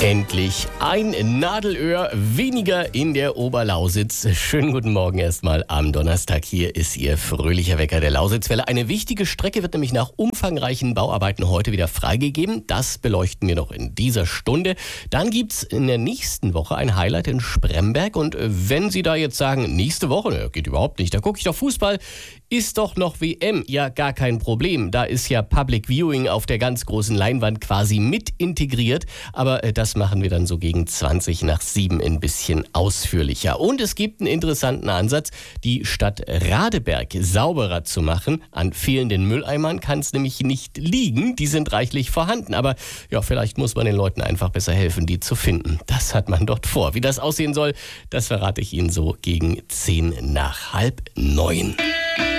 Endlich ein Nadelöhr weniger in der Oberlausitz. Schönen guten Morgen erstmal am Donnerstag. Hier ist Ihr fröhlicher Wecker der Lausitzwelle. Eine wichtige Strecke wird nämlich nach umfangreichen Bauarbeiten heute wieder freigegeben. Das beleuchten wir noch in dieser Stunde. Dann gibt's in der nächsten Woche ein Highlight in Spremberg. Und wenn Sie da jetzt sagen, nächste Woche, geht überhaupt nicht, da gucke ich doch Fußball, ist doch noch WM. Ja, gar kein Problem. Da ist ja Public Viewing auf der ganz großen Leinwand quasi mit integriert. Aber das machen wir dann so gegen 7:20 ein bisschen ausführlicher. Und es gibt einen interessanten Ansatz, die Stadt Radeberg sauberer zu machen. An fehlenden Mülleimern kann es nämlich nicht liegen. Die sind reichlich vorhanden. Aber ja, vielleicht muss man den Leuten einfach besser helfen, die zu finden. Das hat man dort vor. Wie das aussehen soll, das verrate ich Ihnen so gegen 8:50.